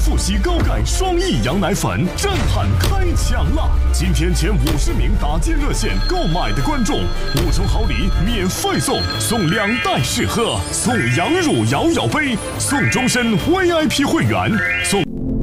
富硒高钙双益羊奶粉震撼开抢啦！今天前50名打进热线购买的观众，5重好礼免费送2袋试喝，送羊乳摇摇杯，送终身 VIP 会员，送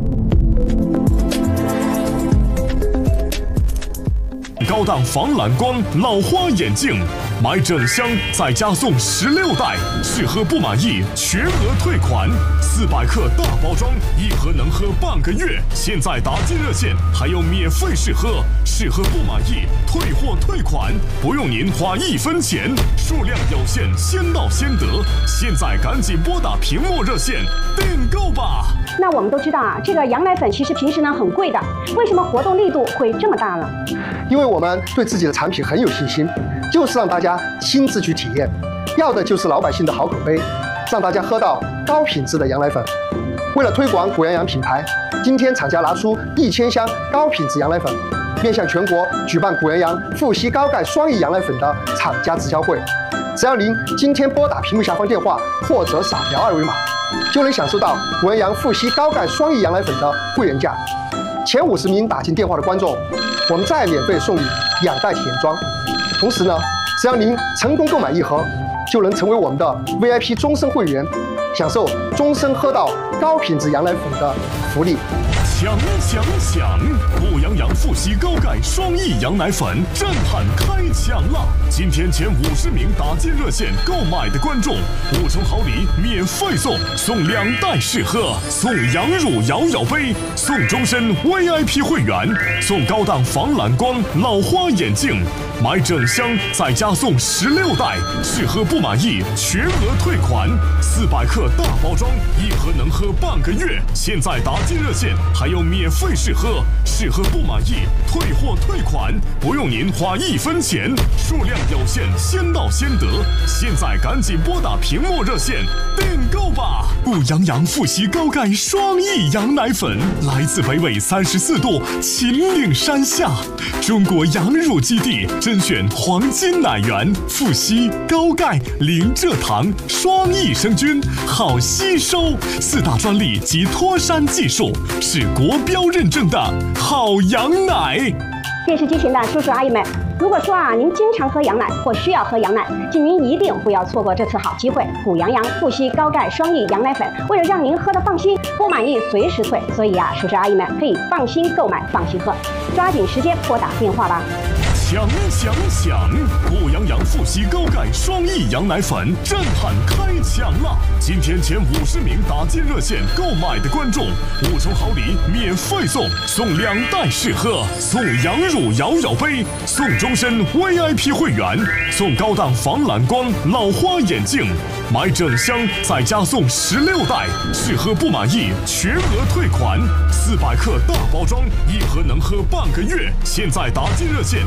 高档防蓝光老花眼镜，买整箱再加送16袋，试喝不满意全额退款，400克大包装，1盒能喝半个月。现在打进热线还有免费试喝，试喝不满意退货退款，不用您花1分钱，数量有限，先到先得。现在赶紧拨打屏幕热线订购吧。 那我们都知道啊，这个羊奶粉其实平时呢很贵的，为什么活动力度会这么大呢？ 因为我们对自己的产品很有信心，就是让大家亲自去体验，要的就是老百姓的好口碑，让大家喝到高品质的羊奶粉。为了推广谷羊羊品牌，今天厂家拿出1000箱高品质羊奶粉，面向全国举办谷羊羊富硒高钙双益羊奶粉的厂家直销会。只要您今天拨打屏幕下方电话或者扫描2维码，就能享受到谷羊羊富硒高钙双益羊奶粉的会员价。前50名打进电话的观众，我们再免费送你2袋体验装。同时呢，只要您成功购买1盒，就能成为我们的 VIP 终身会员，享受终身喝到高品质羊奶粉的福利。 抢！谷羊羊富硒高钙双益羊奶粉震撼开抢啦！今天前50名打进热线购买的观众，5重好礼免费送2袋试喝，送羊乳摇摇杯，送终身 VIP 会员，送高档防蓝光老花眼镜，买整箱再加送16袋，试喝不满意全额退款，400克大包装，1盒能喝半个月。现在打进热线还有免费试喝，试喝不满意退货退款，不用您花1分钱，数量有限，先到先得。现在赶紧拨打屏幕热线订购吧！谷羊羊富硒高钙双益羊奶粉来自北纬34度秦岭山下，中国羊乳基地甄选黄金奶源，富硒高钙零蔗糖双益生菌，好吸收，4大专利及脱山技术，是国标认证的好羊奶。 电视机前的叔叔阿姨们，如果说啊您经常喝羊奶或需要喝羊奶，请您一定不要错过这次好机会。谷羊羊富硒高钙双益羊奶粉，为了让您喝得放心，不满意随时退，所以啊叔叔阿姨们可以放心购买，放心喝，抓紧时间拨打电话吧。 抢！谷羊羊富硒高钙双益羊奶粉震撼开抢啦！今天前50名打进热线购买的观众，5重好礼免费送2袋试喝，送羊乳摇摇杯，送终身 VIP 会员，送高档防蓝光老花眼镜，买整箱再加送16袋，试喝不满意全额退款，400克大包装，1盒能喝半个月。现在打进热线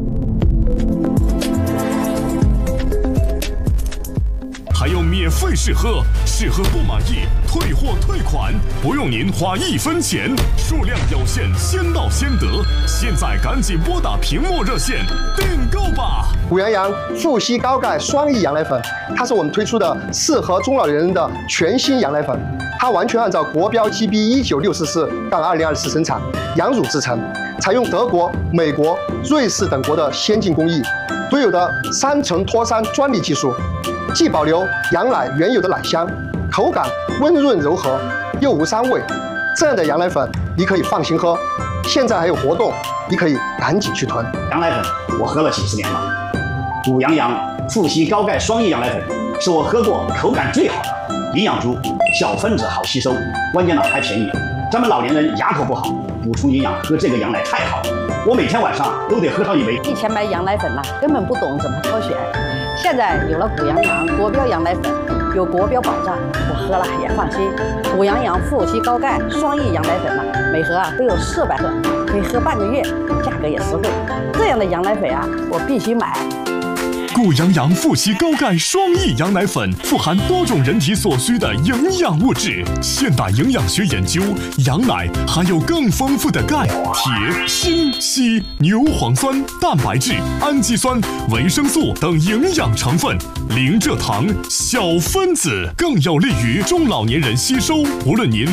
还有免费试喝，试喝不满意退货退款，不用您花1分钱，数量有限，先到先得。现在赶紧拨打屏幕热线订购吧！ 谷羊羊富硒高钙双益羊奶粉，它是我们推出的适合中老年人的全新羊奶粉，它完全按照国标 GB19644-2024生产，羊乳制成，采用德国、美国、瑞士等国的先进工艺，独有的3层脱山专利技术，既保留羊奶原有的奶香，口感温润柔和，又无膻味。这样的羊奶粉你可以放心喝。现在还有活动，你可以赶紧去囤。 羊奶粉我喝了几十年了，谷羊羊富硒高钙双益羊奶粉是我喝过口感最好的，营养足，小分子好吸收，关键呢还便宜。咱们老年人牙口不好，补充营养喝这个羊奶太好了，我每天晚上都得喝上1杯。 以前买羊奶粉根本不懂怎么挑选，现在有了谷羊羊国标羊奶粉，有国标保障，我喝了也放心。谷羊羊富硒高钙双益羊奶粉每盒都有400克，可以喝半个月，价格也实惠。这样的羊奶粉我必须买。 谷羊羊富硒高钙双益羊奶粉富含多种人体所需的营养物质。现代营养学研究，羊奶含有更丰富的钙、铁、锌、硒、牛磺酸、蛋白质、氨基酸、维生素等营养成分，零蔗糖、小分子，更有利于中老年人吸收。无论您